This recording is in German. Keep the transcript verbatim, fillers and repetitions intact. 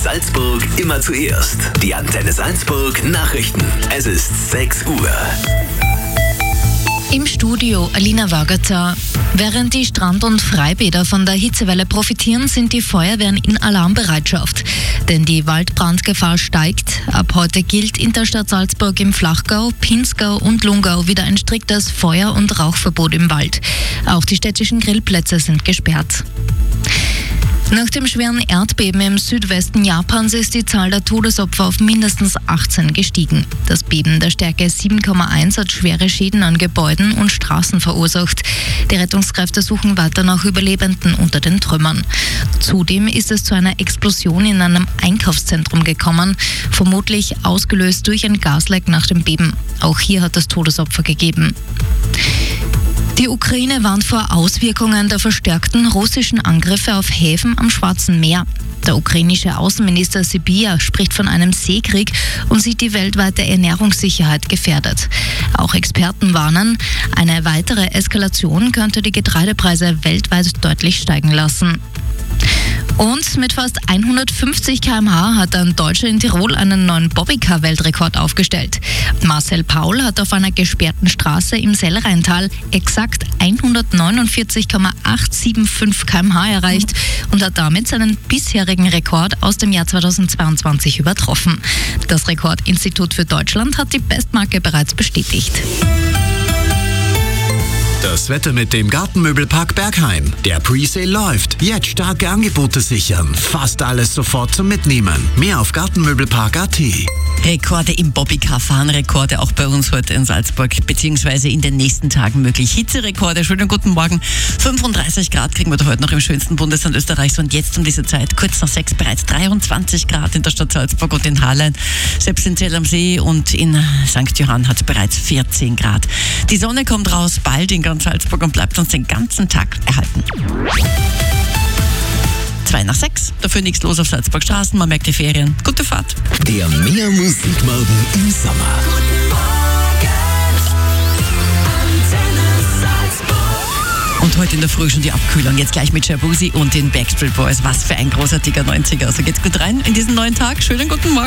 Salzburg immer zuerst. Die Antenne Salzburg Nachrichten. Es ist sechs Uhr. Im Studio Alina Wagater. Während die Strand- und Freibäder von der Hitzewelle profitieren, sind die Feuerwehren in Alarmbereitschaft. Denn die Waldbrandgefahr steigt. Ab heute gilt in der Stadt Salzburg im Flachgau, Pinzgau und Lungau wieder ein striktes Feuer- und Rauchverbot im Wald. Auch die städtischen Grillplätze sind gesperrt. Nach dem schweren Erdbeben im Südwesten Japans ist die Zahl der Todesopfer auf mindestens achtzehn gestiegen. Das Beben der Stärke sieben Komma eins hat schwere Schäden an Gebäuden und Straßen verursacht. Die Rettungskräfte suchen weiter nach Überlebenden unter den Trümmern. Zudem ist es zu einer Explosion in einem Einkaufszentrum gekommen, vermutlich ausgelöst durch ein Gasleck nach dem Beben. Auch hier hat es Todesopfer gegeben. Die Ukraine warnt vor Auswirkungen der verstärkten russischen Angriffe auf Häfen am Schwarzen Meer. Der ukrainische Außenminister Sybiha spricht von einem Seekrieg und sieht die weltweite Ernährungssicherheit gefährdet. Auch Experten warnen, eine weitere Eskalation könnte die Getreidepreise weltweit deutlich steigen lassen. Und mit fast hundertfünfzig Kilometer pro Stunde hat ein Deutscher in Tirol einen neuen Bobbycar-Weltrekord aufgestellt. Marcel Paul hat auf einer gesperrten Straße im Sellrheintal exakt hundertneunundvierzig Komma achthundertfünfundsiebzig Kilometer pro Stunde erreicht und hat damit seinen bisherigen Rekord aus dem Jahr zweitausendzweiundzwanzig übertroffen. Das Rekordinstitut für Deutschland hat die Bestmarke bereits bestätigt. Das Wetter mit dem Gartenmöbelpark Berghain. Der Presale läuft. Jetzt starke Angebote sichern. Fast alles sofort zum Mitnehmen. Mehr auf gartenmöbelpark punkt at. Rekorde im Bobbycar fahren, Rekorde auch bei uns heute in Salzburg, beziehungsweise in den nächsten Tagen möglich. Hitzerekorde, schönen guten Morgen. fünfunddreißig Grad kriegen wir da heute noch im schönsten Bundesland Österreichs und jetzt um diese Zeit, kurz nach sechs, bereits dreiundzwanzig Grad in der Stadt Salzburg und in Hallein. Selbst in Zell am See und in Sankt Johann hat es bereits vierzehn Grad. Die Sonne kommt raus, bald in ganz Salzburg und bleibt uns den ganzen Tag erhalten. Zwei nach sechs, dafür nichts los auf Salzburg Straßen, man merkt die Ferien. Gute Fahrt. Der Mehr Musikmorgen im Sommer. Guten Morgen, Antenne Salzburg. Und heute in der Früh schon die Abkühlung. Jetzt gleich mit Shabuzi und den Backstreet Boys. Was für ein großartiger neunziger. Also geht's gut rein in diesen neuen Tag. Schönen guten Morgen.